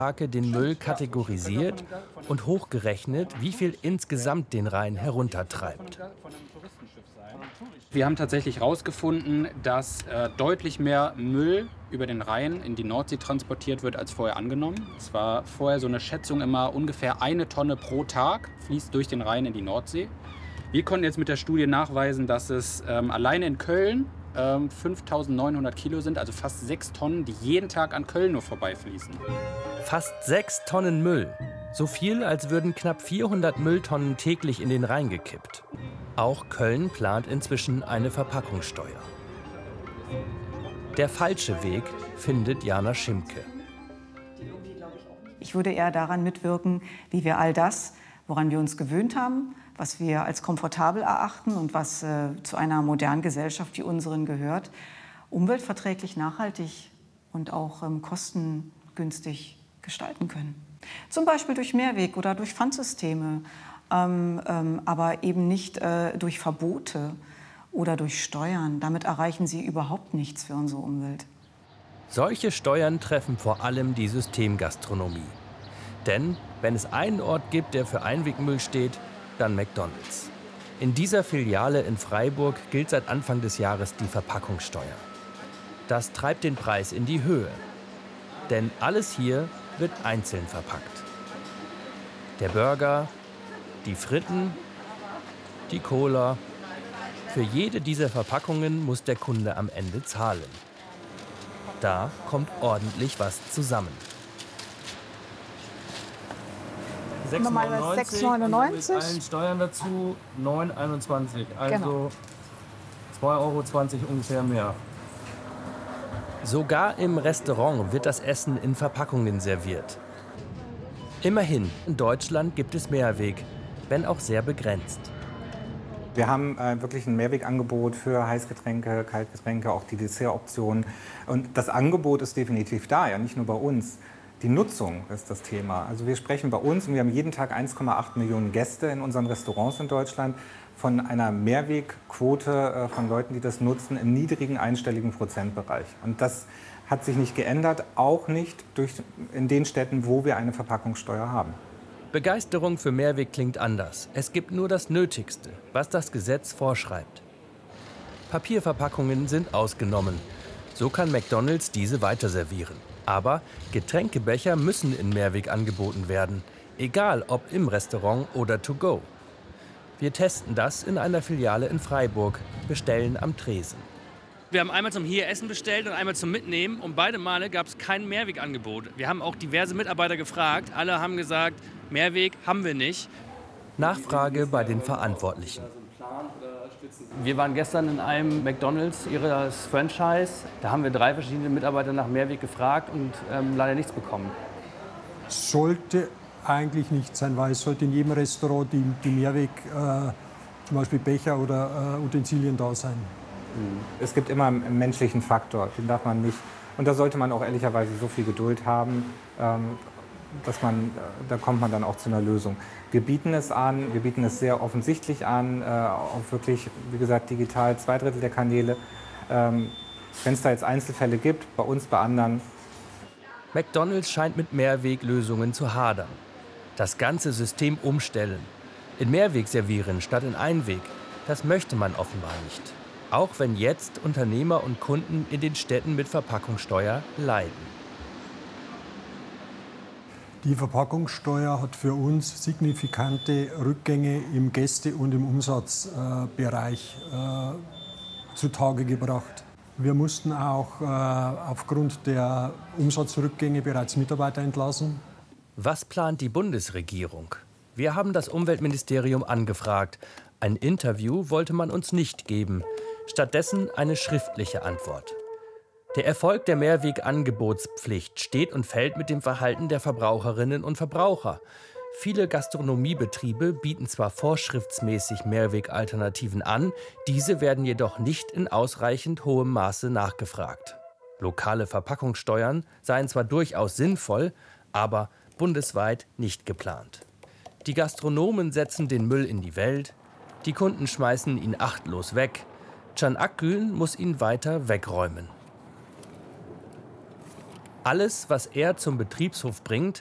den Müll kategorisiert und hochgerechnet, wie viel insgesamt den Rhein heruntertreibt. Wir haben tatsächlich herausgefunden, dass deutlich mehr Müll über den Rhein in die Nordsee transportiert wird, als vorher angenommen. Es war vorher so eine Schätzung immer, ungefähr 1 Tonne pro Tag fließt durch den Rhein in die Nordsee. Wir konnten jetzt mit der Studie nachweisen, dass es alleine in Köln 5.900 Kilo sind, also fast 6 Tonnen, die jeden Tag an Köln nur vorbeifließen. Fast 6 Tonnen Müll. So viel, als würden knapp 400 Mülltonnen täglich in den Rhein gekippt. Auch Köln plant inzwischen eine Verpackungssteuer. Der falsche Weg, findet Jana Schimke. Ich würde eher daran mitwirken, wie wir all das, woran wir uns gewöhnt haben, was wir als komfortabel erachten und was zu einer modernen Gesellschaft wie unseren gehört, umweltverträglich, nachhaltig und auch kostengünstig gestalten können. Zum Beispiel durch Mehrweg oder durch Pfandsysteme, aber eben nicht durch Verbote oder durch Steuern. Damit erreichen sie überhaupt nichts für unsere Umwelt. Solche Steuern treffen vor allem die Systemgastronomie. Denn wenn es einen Ort gibt, der für Einwegmüll steht, dann McDonald's. In dieser Filiale in Freiburg gilt seit Anfang des Jahres die Verpackungssteuer. Das treibt den Preis in die Höhe. Denn alles hier wird einzeln verpackt. Der Burger, die Fritten, die Cola. Für jede dieser Verpackungen muss der Kunde am Ende zahlen. Da kommt ordentlich was zusammen. Normalerweise 6,99 mit allen Steuern dazu 9,21. Also Genau. 2,20 € ungefähr mehr. Sogar im Restaurant wird das Essen in Verpackungen serviert. Immerhin, in Deutschland gibt es Mehrweg, wenn auch sehr begrenzt. Wir haben wirklich ein Mehrwegangebot für Heißgetränke, Kaltgetränke, auch die Dessertoptionen. Und das Angebot ist definitiv da, ja nicht nur bei uns. Die Nutzung ist das Thema. Also wir sprechen bei uns, und wir haben jeden Tag 1,8 Millionen Gäste in unseren Restaurants in Deutschland, von einer Mehrwegquote von Leuten, die das nutzen, im niedrigen einstelligen Prozentbereich. Und das hat sich nicht geändert, auch nicht in den Städten, wo wir eine Verpackungssteuer haben. Begeisterung für Mehrweg klingt anders. Es gibt nur das Nötigste, was das Gesetz vorschreibt. Papierverpackungen sind ausgenommen. So kann McDonald's diese weiterservieren. Aber Getränkebecher müssen in Mehrweg angeboten werden, egal ob im Restaurant oder to go. Wir testen das in einer Filiale in Freiburg, bestellen am Tresen. Wir haben einmal zum hier Essen bestellt und einmal zum Mitnehmen und beide Male gab es kein Mehrwegangebot. Wir haben auch diverse Mitarbeiter gefragt, alle haben gesagt, Mehrweg haben wir nicht. Nachfrage bei den Verantwortlichen. Wir waren gestern in einem McDonald's, ihres Franchise. Da haben wir 3 verschiedene Mitarbeiter nach Mehrweg gefragt und leider nichts bekommen. Sollte eigentlich nicht sein, weil es sollte in jedem Restaurant die Mehrweg, zum Beispiel Becher oder Utensilien da sein. Es gibt immer einen menschlichen Faktor, den darf man nicht. Und da sollte man auch ehrlicherweise so viel Geduld haben, da kommt man dann auch zu einer Lösung. Wir bieten es an, wir bieten es sehr offensichtlich an, auch wirklich, wie gesagt, digital 2/3 der Kanäle. Wenn es da jetzt Einzelfälle gibt, bei uns, bei anderen. McDonald's scheint mit Mehrweglösungen zu hadern. Das ganze System umstellen. In Mehrweg servieren statt in Einweg, das möchte man offenbar nicht. Auch wenn jetzt Unternehmer und Kunden in den Städten mit Verpackungssteuer leiden. Die Verpackungssteuer hat für uns signifikante Rückgänge im Gäste- und im Umsatzbereich zutage gebracht. Wir mussten auch aufgrund der Umsatzrückgänge bereits Mitarbeiter entlassen. Was plant die Bundesregierung? Wir haben das Umweltministerium angefragt. Ein Interview wollte man uns nicht geben. Stattdessen eine schriftliche Antwort. Der Erfolg der Mehrwegangebotspflicht steht und fällt mit dem Verhalten der Verbraucherinnen und Verbraucher. Viele Gastronomiebetriebe bieten zwar vorschriftsmäßig Mehrwegalternativen an, diese werden jedoch nicht in ausreichend hohem Maße nachgefragt. Lokale Verpackungssteuern seien zwar durchaus sinnvoll, aber bundesweit nicht geplant. Die Gastronomen setzen den Müll in die Welt, die Kunden schmeißen ihn achtlos weg. Can Akgün muss ihn weiter wegräumen. Alles, was er zum Betriebshof bringt,